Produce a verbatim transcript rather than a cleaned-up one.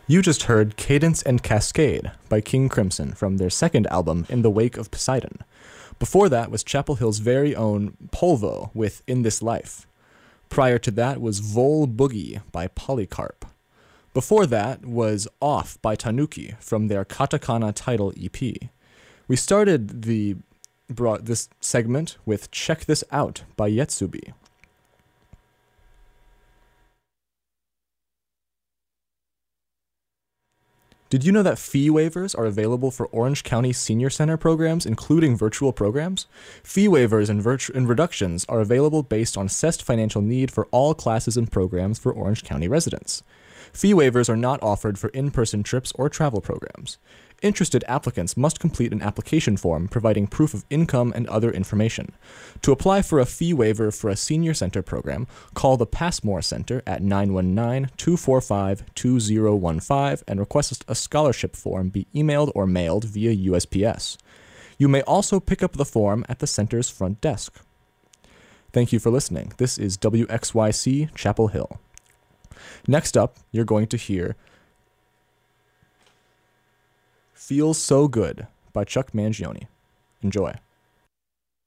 You just heard Cadence and Cascade by King Crimson from their second album, In the Wake of Poseidon. Before that was Chapel Hill's very own Polvo with In This Life. Prior to that was Vol Boogie by Polycarp. Before that was Off by Tanuki from their Katakana title E P. We started the brought this segment with Check This Out by Yetsubi. Did you know that fee waivers are available for Orange County Senior Center programs, including virtual programs? Fee waivers and, virtu- and reductions are available based on assessed financial need for all classes and programs for Orange County residents. Fee waivers are not offered for in-person trips or travel programs. Interested applicants must complete an application form providing proof of income and other information. To apply for a fee waiver for a senior center program, call the Passmore Center at nine one nine, two four five, two zero one five and request a scholarship form be emailed or mailed via U S P S. You may also pick up the form at the center's front desk. Thank you for listening. This is W X Y C Chapel Hill. Next up, you're going to hear Feels So Good by Chuck Mangione. Enjoy.